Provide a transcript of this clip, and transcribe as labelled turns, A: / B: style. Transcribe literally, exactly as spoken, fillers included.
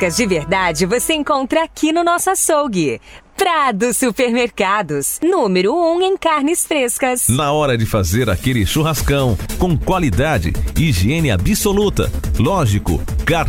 A: marcas de verdade você encontra aqui no nosso açougue. Prado Supermercados, número um em carnes frescas.
B: Na hora de fazer aquele churrascão, com qualidade, higiene absoluta, lógico, carne